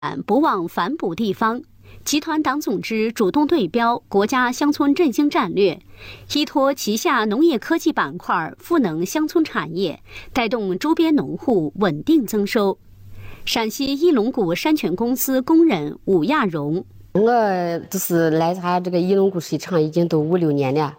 不忘反哺地方。集团党组织主动对标国家乡村振兴战略，依托旗下农业科技板块赋能乡村产业，带动周边农户稳定增收。陕西翼龙谷山泉公司工人武亚荣： 我就是来他这个翼龙谷水厂已经都5、6年了，